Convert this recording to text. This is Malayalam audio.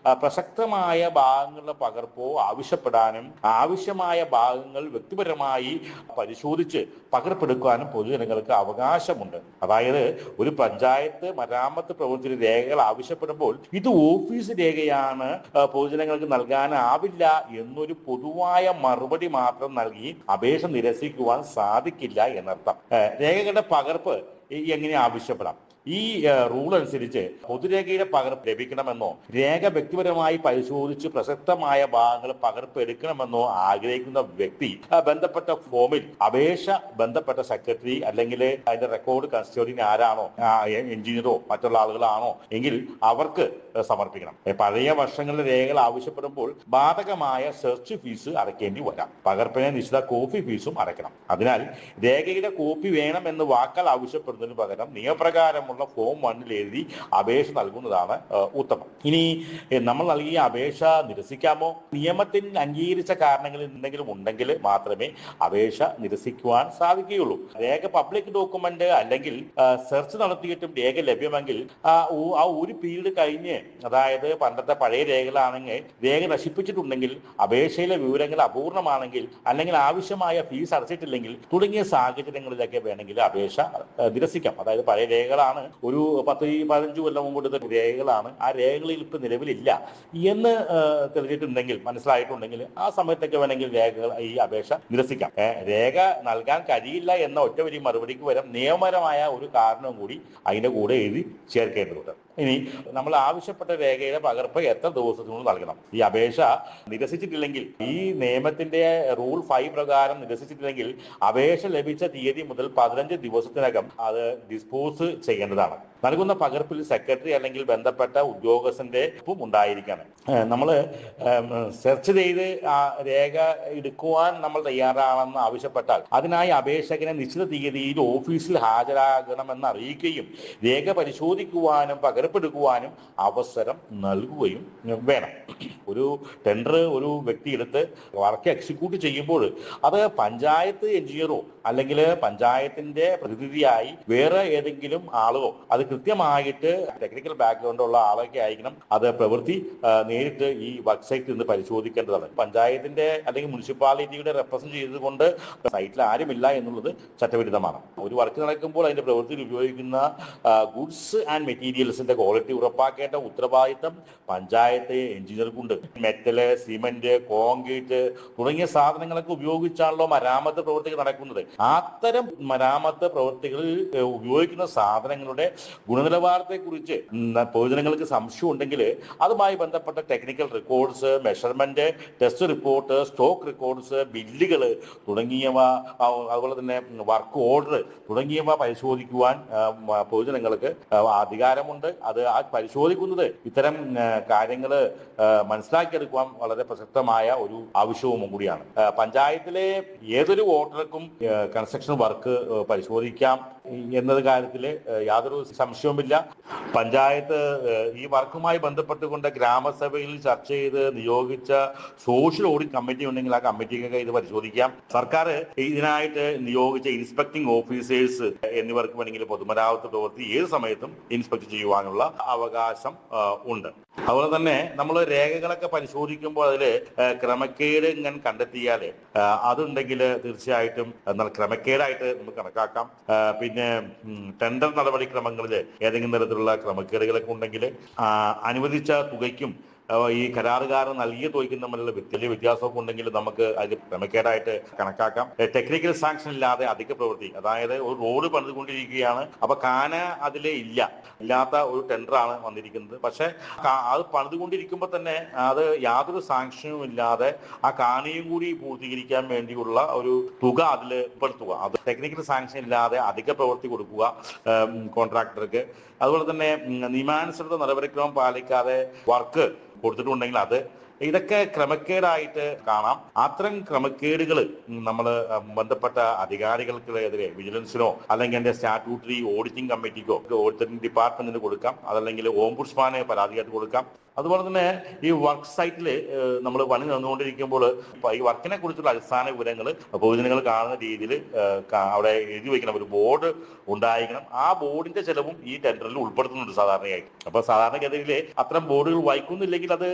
പ്രസക്തമായ ഭാഗങ്ങളുടെ പകർപ്പോ ആവശ്യപ്പെടാനും ആവശ്യമായ ഭാഗങ്ങൾ വ്യക്തിപരമായി പരിശോധിച്ച് പകർപ്പെടുക്കാനും പൊതുജനങ്ങൾക്ക് അവകാശമുണ്ട്. അതായത് ഒരു പഞ്ചായത്ത് മരാമത്ത് പ്രവൃത്തി രേഖകൾ ആവശ്യപ്പെടുമ്പോൾ ഇത് ഓഫീസ് രേഖയാണ്, പൊതുജനങ്ങൾക്ക് നൽകാനാവില്ല എന്നൊരു പൊതുവായ മറുപടി മാത്രം നൽകി അപേക്ഷ നിരസിക്കുവാൻ സാധിക്കില്ല എന്നർത്ഥം. രേഖകളുടെ പകർപ്പ് എങ്ങനെ ആവശ്യപ്പെടാം? ഈ റൂൾ അനുസരിച്ച് പൊതുരേഖയുടെ പകർപ്പ് ലഭിക്കണമെന്നോ രേഖ വ്യക്തിപരമായി പരിശോധിച്ച് പ്രസക്തമായ ഭാഗങ്ങൾ പകർപ്പ് എടുക്കണമെന്നോ ആഗ്രഹിക്കുന്ന വ്യക്തി ബന്ധപ്പെട്ട ഫോമിൽ അപേക്ഷ ബന്ധപ്പെട്ട സെക്രട്ടറി അല്ലെങ്കിൽ അതിന്റെ റെക്കോർഡ് കസ്റ്റോഡിയൻ ആരാണോ, എഞ്ചിനീയറോ മറ്റുള്ള ആളുകളാണോ എങ്കിൽ അവർക്ക് സമർപ്പിക്കണം. പഴയ വർഷങ്ങളിലെ രേഖകൾ ആവശ്യപ്പെടുമ്പോൾ ബാധകമായ സെർച്ച് ഫീസ് അടയ്ക്കേണ്ടി വരാം. പകർപ്പിന് നിശ്ചിത കോപ്പി ഫീസും അടയ്ക്കണം. അതിനാൽ രേഖയുടെ കോപ്പി വേണമെന്ന് വാക്കാൽ ആവശ്യപ്പെടുന്നതിന് പകരം നിയമപ്രകാരം ഫോം 1 എഴുതി അപേക്ഷ നൽകുന്നതാണ് ഉത്തമം. ഇനി നമ്മൾ നൽകിയ അപേക്ഷ നിരസിക്കാമോ? നിയമത്തിൽ അംഗീകരിച്ച കാരണങ്ങൾ എന്തെങ്കിലും ഉണ്ടെങ്കിൽ മാത്രമേ അപേക്ഷ നിരസിക്കുവാൻ സാധിക്കുകയുള്ളൂ. രേഖ പബ്ലിക് ഡോക്യുമെന്റ് അല്ലെങ്കിൽ സെർച്ച് നടത്തിയിട്ടും രേഖ ലഭ്യമെങ്കിൽ ആ ഒരു പീരീഡ് കഴിഞ്ഞ്, അതായത് പണ്ടത്തെ പഴയ രേഖകളാണെങ്കിൽ രേഖ നശിപ്പിച്ചിട്ടുണ്ടെങ്കിൽ, അപേക്ഷയിലെ വിവരങ്ങൾ അപൂർണമാണെങ്കിൽ അല്ലെങ്കിൽ ആവശ്യമായ ഫീസ് അടച്ചിട്ടില്ലെങ്കിൽ തുടങ്ങിയ സാഹചര്യങ്ങളിലൊക്കെ വേണമെങ്കിൽ അപേക്ഷ നിരസിക്കാം. അതായത് പഴയ രേഖകളാണ്, ഒരു 10-15 കൊല്ലം മുമ്പ് രേഖകളാണ്, ആ രേഖകളിൽ ഇപ്പൊ നിലവിലില്ല എന്ന് തെളിഞ്ഞിട്ടുണ്ടെങ്കിൽ, മനസ്സിലായിട്ടുണ്ടെങ്കിൽ ആ സമയത്തൊക്കെ വേണമെങ്കിൽ ഈ അപേക്ഷ നിരസിക്കാം. രേഖ നൽകാൻ കഴിയില്ല എന്ന ഒറ്റവരി മറുപടിക്ക് പകരം നിയമപരമായ ഒരു കാരണവും കൂടി അതിന്റെ കൂടെ എഴുതി ചേർക്കേണ്ടതുണ്ട്. ഇനി നമ്മൾ ആവശ്യപ്പെട്ട രേഖയുടെ പകർപ്പ് എത്ര ദിവസത്തിനുള്ളിൽ നൽകണം? ഈ അപേക്ഷ നിരസിച്ചിട്ടില്ലെങ്കിൽ, ഈ നിയമത്തിന്റെ റൂൾ 5 പ്രകാരം നിരസിച്ചിട്ടില്ലെങ്കിൽ അപേക്ഷ ലഭിച്ച തീയതി മുതൽ 15 ദിവസത്തിനകം അത് ഡിസ്പോസ് ചെയ്യേണ്ടതാണ്. നൽകുന്ന പകർപ്പിൽ സെക്രട്ടറി അല്ലെങ്കിൽ ബന്ധപ്പെട്ട ഉദ്യോഗസ്ഥന്റെ ഒപ്പും ഉണ്ടായിരിക്കണം. നമ്മൾ സെർച്ച് ചെയ്ത് ആ രേഖ എടുക്കുവാൻ നമ്മൾ തയ്യാറാണെന്ന് ആവശ്യപ്പെട്ടാൽ അതിനായി അപേക്ഷകനെ നിശ്ചിത തീയതിയിൽ ഓഫീസിൽ ഹാജരാകണമെന്ന് അറിയിക്കുകയും രേഖ പരിശോധിക്കുവാനും പകർപ്പെടുക്കുവാനും അവസരം നൽകുകയും വേണം. ഒരു ടെൻഡർ ഒരു വ്യക്തി എടുത്ത് വർക്ക് എക്സിക്യൂട്ട് ചെയ്യുമ്പോൾ അത് പഞ്ചായത്ത് എഞ്ചിനീയറോ അല്ലെങ്കിൽ പഞ്ചായത്തിന്റെ പ്രതിനിധിയായി വേറെ ഏതെങ്കിലും ആളോ, അത് കൃത്യമായിട്ട് ടെക്നിക്കൽ ബാക്ക്ഗ്രൗണ്ട് ഉള്ള ആളൊക്കെ ആയിരിക്കണം അത് പ്രവൃത്തി നേരിട്ട് ഈ വർക്ക് സൈറ്റിൽ നിന്ന് പരിശോധിക്കേണ്ടതാണ്. പഞ്ചായത്തിന്റെ അല്ലെങ്കിൽ മുനിസിപ്പാലിറ്റിയുടെ റെപ്രസെന്റ് ചെയ്തുകൊണ്ട് സൈറ്റിൽ ആരുമില്ല എന്നുള്ളത് ചട്ടവിരുദ്ധമാണ്. ഒരു വർക്ക് നടക്കുമ്പോൾ അതിന്റെ പ്രവൃത്തിയിൽ ഉപയോഗിക്കുന്ന ഗുഡ്സ് ആൻഡ് മെറ്റീരിയൽസിന്റെ ക്വാളിറ്റി ഉറപ്പാക്കേണ്ട ഉത്തരവാദിത്തം പഞ്ചായത്ത് എഞ്ചിനീയർക്കുണ്ട്. മെറ്റല്, സിമന്റ്, കോൺക്രീറ്റ് തുടങ്ങിയ സാധനങ്ങളൊക്കെ ഉപയോഗിച്ചാണല്ലോ മരാമത്ത് പ്രവൃത്തികൾ നടക്കുന്നത്. അത്തരം മരാമത്ത് പ്രവൃത്തികളിൽ ഉപയോഗിക്കുന്ന സാധനങ്ങളുടെ ഗുണനിലവാരത്തെ കുറിച്ച് പൊതുജനങ്ങൾക്ക് സംശയം ഉണ്ടെങ്കിൽ അതുമായി ബന്ധപ്പെട്ട technical records, measurement, test report, stock records, ബില്ലുകൾ തുടങ്ങിയവ, അതുപോലെ തന്നെ വർക്ക് ഓർഡർ തുടങ്ങിയവ പരിശോധിക്കുവാൻ പൊതുജനങ്ങൾക്ക് അധികാരമുണ്ട്. അത് പരിശോധിക്കുന്നത് ഇത്തരം കാര്യങ്ങൾ മനസ്സിലാക്കിയെടുക്കുവാൻ വളരെ പ്രസക്തമായ ഒരു ആവശ്യവും കൂടിയാണ്. പഞ്ചായത്തിലെ ഏതൊരു വോട്ടർക്കും കൺസ്ട്രക്ഷൻ വർക്ക് പരിശോധിക്കാം എന്നത് കാര്യത്തിൽ യാതൊരു സംശയവുമില്ല. പഞ്ചായത്ത് ഈ വർക്കുമായി ബന്ധപ്പെട്ടുകൊണ്ട് ഗ്രാമസഭയിൽ ചർച്ച ചെയ്ത് നിയോഗിച്ച സോഷ്യൽ ഓഡിറ്റ് കമ്മിറ്റി ഉണ്ടെങ്കിൽ ആ കമ്മിറ്റിക്കൊക്കെ ഇത് പരിശോധിക്കാം. സർക്കാർ ഇതിനായിട്ട് നിയോഗിച്ച ഇൻസ്പെക്ടിംഗ് ഓഫീസേഴ്സ് എന്നിവർക്ക് വേണമെങ്കിൽ പൊതുമരാമത്ത് പ്രവൃത്തി ഏത് സമയത്തും ഇൻസ്പെക്ട് ചെയ്യുവാനുള്ള അവകാശം ഉണ്ട്. അതുപോലെ തന്നെ നമ്മൾ രേഖകളൊക്കെ പരിശോധിക്കുമ്പോൾ അതിൽ ക്രമക്കേട് ഇങ്ങനെ കണ്ടെത്തിയാൽ അതുണ്ടെങ്കിൽ തീർച്ചയായിട്ടും ക്രമക്കേടായിട്ട് നമുക്ക് കണക്കാക്കാം. പിന്നെ ടെൻഡർ നടപടിക്രമങ്ങളിൽ ഏതെങ്കിലും തരത്തിലുള്ള ക്രമക്കേടുകളൊക്കെ ഉണ്ടെങ്കിൽ അനുവദിച്ച തുകയ്ക്കും ഈ കരാറുകാരൻ നൽകിയ തുകയ്ക്കും തമ്മിലുള്ള വലിയ വ്യത്യാസമൊക്കെ ഉണ്ടെങ്കിൽ നമുക്ക് അത് ക്രമക്കേടായിട്ട് കണക്കാക്കാം. ടെക്നിക്കൽ സാങ്ഷൻ ഇല്ലാതെ അധിക പ്രവൃത്തി, അതായത് ഒരു റോഡ് പണിതുകൊണ്ടിരിക്കുകയാണ്, അപ്പൊ കാന അതിലെ ഇല്ലാത്ത ഒരു ടെൻഡറാണ് വന്നിരിക്കുന്നത്. പക്ഷെ അത് പണിതുകൊണ്ടിരിക്കുമ്പോൾ തന്നെ അത് യാതൊരു സാങ്ഷനും ഇല്ലാതെ ആ കാനയും കൂടി പൂർത്തീകരിക്കാൻ വേണ്ടിയുള്ള ഒരു തുക അതിൽ ഉൾപ്പെടുത്തുക, അത് ടെക്നിക്കൽ സാങ്ഷൻ ഇല്ലാതെ അധിക പ്രവൃത്തി കൊടുക്കുക കോൺട്രാക്ടർക്ക്. അതുപോലെ തന്നെ നിയമാനുസൃത നടപടിക്രമം പാലിക്കാതെ വർക്ക് കൊടുത്തിട്ടുണ്ടെങ്കിൽ ഇതൊക്കെ ക്രമക്കേടായിട്ട് കാണാം. അത്തരം ക്രമക്കേടുകൾ നമ്മൾ ബന്ധപ്പെട്ട അധികാരികൾക്കെതിരെ വിജിലൻസിനോ അല്ലെങ്കിൽ അതിന്റെ സ്റ്റാറ്റ്യൂട്ടറി ഓഡിറ്റിംഗ് കമ്മിറ്റിക്കോ ഓഡിറ്റിംഗ് ഡിപ്പാർട്ട്മെന്റിന് കൊടുക്കാം, അതല്ലെങ്കിൽ ഓംബുഡ്സ്മാനെ പരാതിയായിട്ട് കൊടുക്കാം. അതുപോലെ തന്നെ ഈ വർക്ക് സൈറ്റിൽ നമ്മൾ പണി നടന്നുകൊണ്ടിരിക്കുമ്പോൾ ഈ വർക്കിനെ കുറിച്ചുള്ള അടിസ്ഥാന വിവരങ്ങൾ പൊതുജനങ്ങൾ കാണുന്ന രീതിയിൽ അവിടെ എഴുതി വയ്ക്കണം. ഒരു ബോർഡ് ഉണ്ടായിരിക്കണം. ആ ബോർഡിന്റെ ചെലവും ഈ ടെൻഡറിൽ ഉൾപ്പെടുത്തുന്നുണ്ട് സാധാരണയായിട്ട്. അപ്പൊ സാധാരണഗതിയിൽ അത്തരം ബോർഡുകൾ വായിക്കുന്നില്ലെങ്കിൽ അത്